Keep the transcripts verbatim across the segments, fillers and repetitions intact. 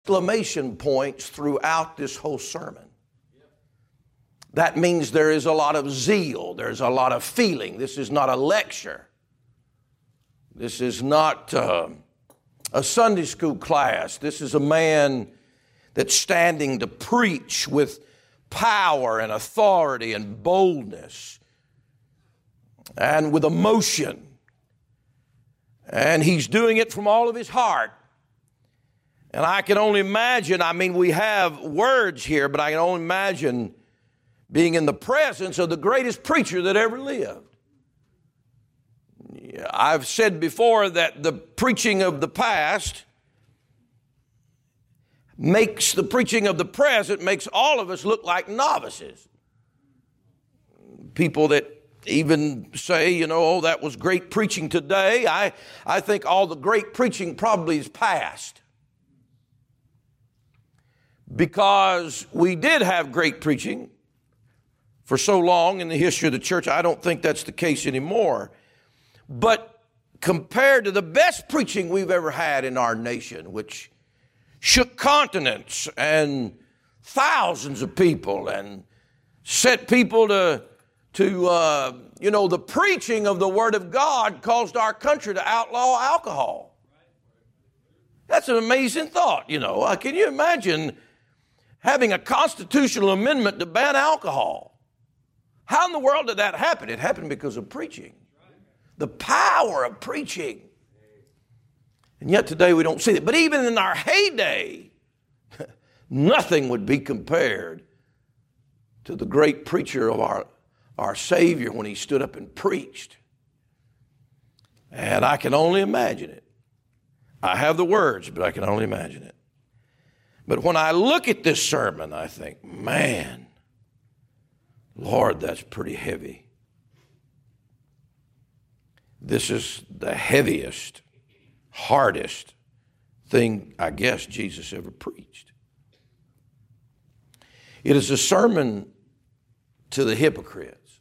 exclamation points throughout this whole sermon. That means there is a lot of zeal. There's a lot of feeling. This is not a lecture. This is not uh, a Sunday school class. This is a man that's standing to preach with power and authority and boldness and with emotion. And he's doing it from all of his heart. And I can only imagine, I mean, we have words here, but I can only imagine being in the presence of the greatest preacher that ever lived. I've said before that the preaching of the past makes the preaching of the present, makes all of us look like novices. People that even say, you know, oh, that was great preaching today. I, I think all the great preaching probably is past. Because we did have great preaching for so long in the history of the church. I don't think that's the case anymore. But compared to the best preaching we've ever had in our nation, which shook continents and thousands of people and set people to, to uh, you know, the preaching of the Word of God caused our country to outlaw alcohol. That's an amazing thought, you know. Uh, can you imagine having a constitutional amendment to ban alcohol? How in the world did that happen? It happened because of preaching. The power of preaching. And yet today we don't see it. But even in our heyday, nothing would be compared to the great preacher of our, our Savior when he stood up and preached. And I can only imagine it. I have the words, but I can only imagine it. But when I look at this sermon, I think, man, Lord, that's pretty heavy. This is the heaviest, hardest thing, I guess, Jesus ever preached. It is a sermon to the hypocrites.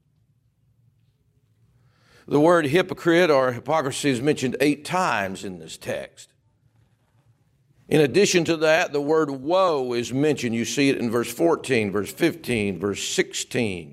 The word hypocrite or hypocrisy is mentioned eight times in this text. In addition to that, the word woe is mentioned. You see it in verse fourteen, verse fifteen, verse sixteen.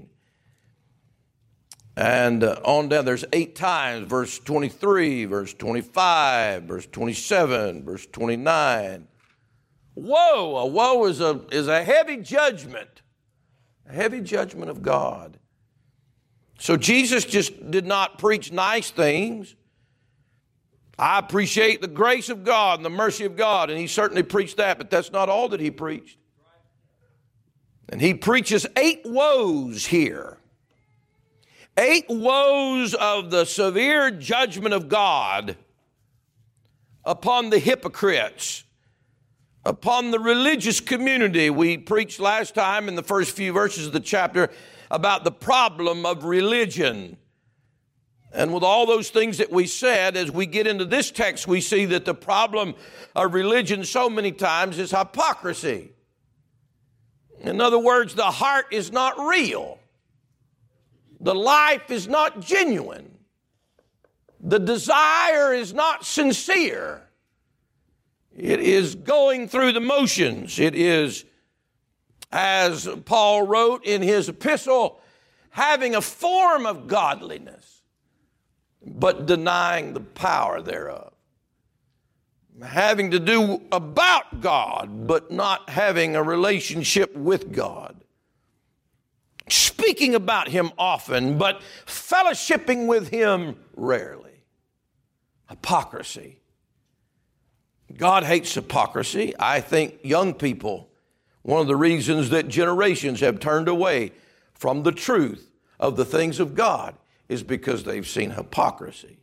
And uh, on down, there's eight times, verse twenty-three, verse twenty-five, verse twenty-seven, verse twenty-nine. Woe, a woe is a, is a heavy judgment, a heavy judgment of God. So Jesus just did not preach nice things. I appreciate the grace of God and the mercy of God, and he certainly preached that, but that's not all that he preached. And he preaches eight woes here. Eight woes of the severe judgment of God upon the hypocrites, upon the religious community. We preached last time in the first few verses of the chapter about the problem of religion. And with all those things that we said, as we get into this text, we see that the problem of religion so many times is hypocrisy. In other words, the heart is not real. The life is not genuine. The desire is not sincere. It is going through the motions. It is, as Paul wrote in his epistle, having a form of godliness, but denying the power thereof. Having to do about God, but not having a relationship with God. Speaking about him often, but fellowshipping with him rarely. Hypocrisy. God hates hypocrisy. I think young people, one of the reasons that generations have turned away from the truth of the things of God is because they've seen hypocrisy.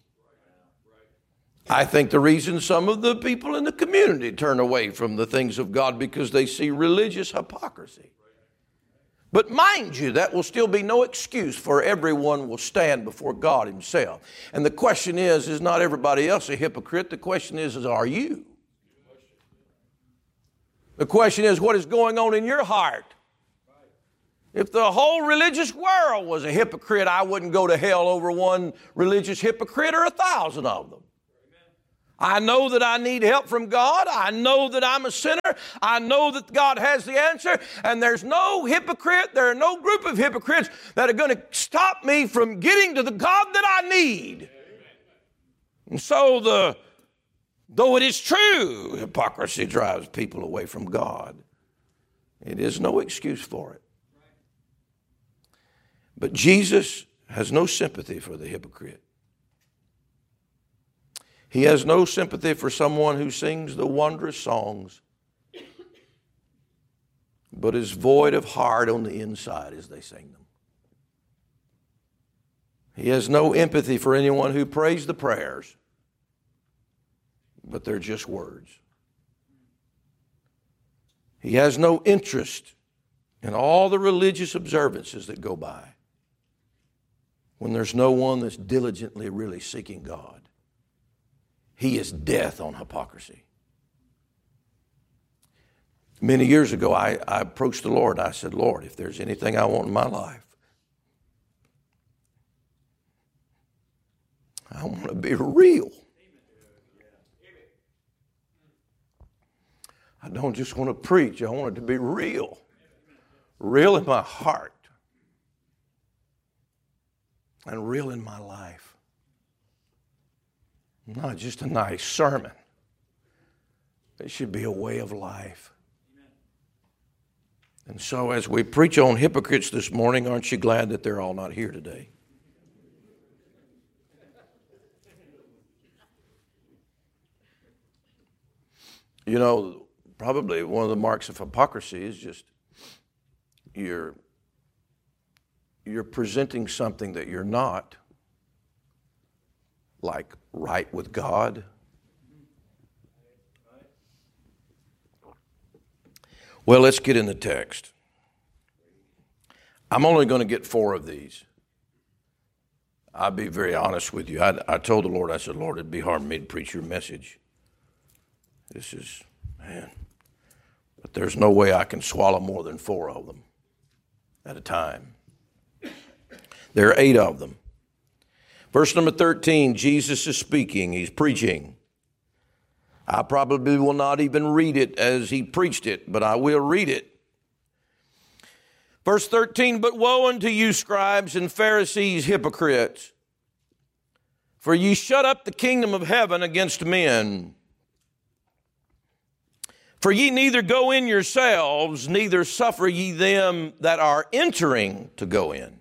I think the reason some of the people in the community turn away from the things of God because they see religious hypocrisy. But mind you, that will still be no excuse for everyone will stand before God himself. And the question is, is not everybody else a hypocrite? The question is, is are you? The question is, what is going on in your heart? If the whole religious world was a hypocrite, I wouldn't go to hell over one religious hypocrite or a thousand of them. I know that I need help from God. I know that I'm a sinner. I know that God has the answer. And there's no hypocrite, there are no group of hypocrites that are going to stop me from getting to the God that I need. And so the, though it is true, hypocrisy drives people away from God, it is no excuse for it. But Jesus has no sympathy for the hypocrite. He has no sympathy for someone who sings the wondrous songs, but is void of heart on the inside as they sing them. He has no empathy for anyone who prays the prayers, but they're just words. He has no interest in all the religious observances that go by when there's no one that's diligently really seeking God. He is death on hypocrisy. Many years ago, I, I approached the Lord. I said, Lord, if there's anything I want in my life, I want to be real. I don't just want to preach. I want it to be real. Real in my heart. And real in my life. Not just a nice sermon. It should be a way of life. And so as we preach on hypocrites this morning, aren't you glad that they're all not here today? You know, probably one of the marks of hypocrisy is just you're, you're presenting something that you're not, like right with God. Well, let's get in the text. I'm only going to get four of these. I'll be very honest with you. I, I told the Lord, I said, Lord, it'd be hard for me to preach your message. This is, man, but there's no way I can swallow more than four of them at a time. There are eight of them. Verse number thirteen, Jesus is speaking. He's preaching. I probably will not even read it as he preached it, but I will read it. Verse thirteen, but woe unto you, scribes and Pharisees, hypocrites, for ye shut up the kingdom of heaven against men. For ye neither go in yourselves, neither suffer ye them that are entering to go in.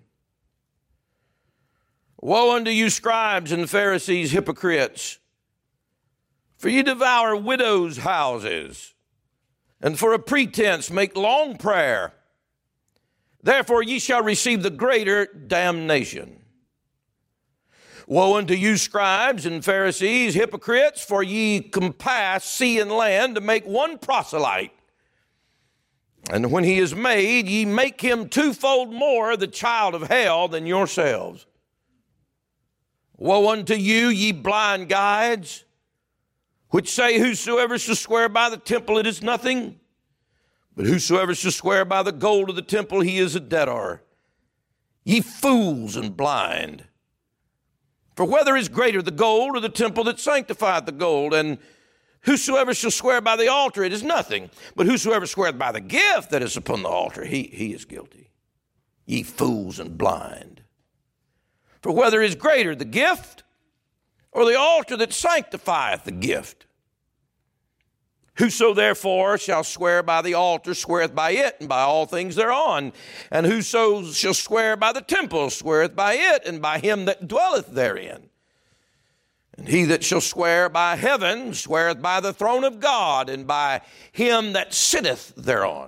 Woe unto you, scribes and Pharisees, hypocrites, for ye devour widows' houses, and for a pretense make long prayer. Therefore ye shall receive the greater damnation. Woe unto you, scribes and Pharisees, hypocrites, for ye compass sea and land to make one proselyte. And when he is made, ye make him twofold more the child of hell than yourselves. Woe unto you, ye blind guides, which say, whosoever shall swear by the temple, it is nothing. But whosoever shall swear by the gold of the temple, he is a debtor. Ye fools and blind. For whether is greater, the gold or the temple that sanctifieth the gold? And whosoever shall swear by the altar, it is nothing. But whosoever sweareth by the gift that is upon the altar, he, he is guilty. Ye fools and blind. For whether is greater, the gift or the altar that sanctifieth the gift? Whoso therefore shall swear by the altar sweareth by it and by all things thereon. And whoso shall swear by the temple sweareth by it and by him that dwelleth therein. And he that shall swear by heaven sweareth by the throne of God and by him that sitteth thereon.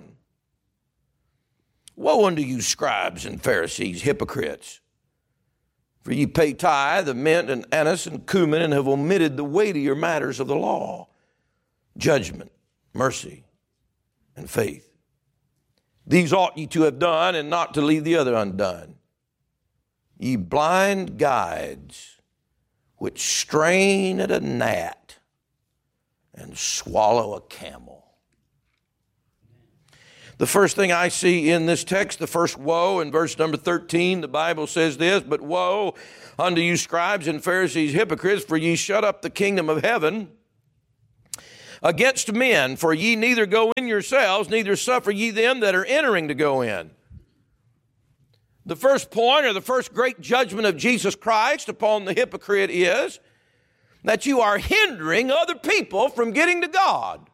Woe unto you, scribes and Pharisees, hypocrites! For ye pay tithe of mint and anise and cumin, and have omitted the weightier matters of the law, judgment, mercy, and faith. These ought ye to have done, and not to leave the other undone. Ye blind guides, which strain at a gnat and swallow a camel. The first thing I see in this text, the first woe in verse number thirteen, the Bible says this, but woe unto you, scribes and Pharisees, hypocrites, for ye shut up the kingdom of heaven against men, for ye neither go in yourselves, neither suffer ye them that are entering to go in. The first point, or the first great judgment of Jesus Christ upon the hypocrite is that you are hindering other people from getting to God.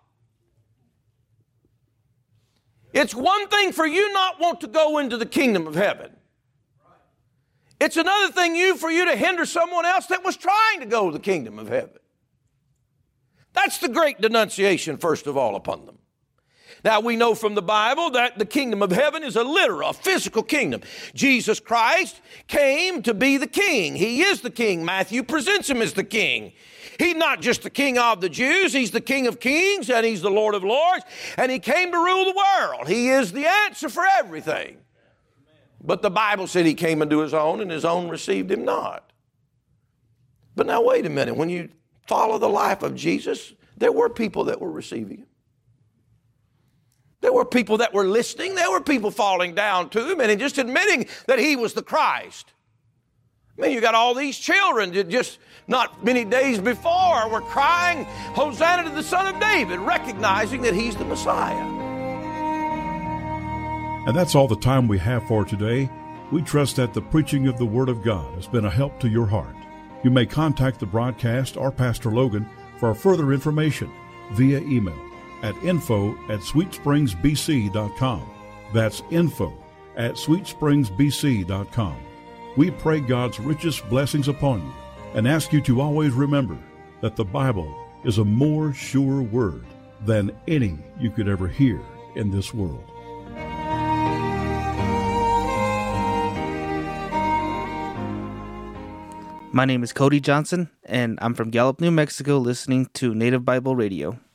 It's one thing for you not want to go into the kingdom of heaven. It's another thing you for you to hinder someone else that was trying to go to the kingdom of heaven. That's the great denunciation, first of all, upon them. Now, we know from the Bible that the kingdom of heaven is a literal, a physical kingdom. Jesus Christ came to be the king. He is the king. Matthew presents him as the king. He's not just the king of the Jews. He's the King of kings, and he's the Lord of lords, and he came to rule the world. He is the answer for everything. But the Bible said he came into his own, and his own received him not. But now, wait a minute. When you follow the life of Jesus, there were people that were receiving him. There were people that were listening. There were people falling down to him and just admitting that he was the Christ. I mean, you got all these children that just not many days before were crying, Hosanna to the Son of David, recognizing that he's the Messiah. And that's all the time we have for today. We trust that the preaching of the Word of God has been a help to your heart. You may contact the broadcast or Pastor Logan for further information via email at info at sweetspringsbc.com. That's info at sweetspringsbc.com. We pray God's richest blessings upon you and ask you to always remember that the Bible is a more sure word than any you could ever hear in this world. My name is Cody Johnson, and I'm from Gallup, New Mexico, listening to Native Bible Radio.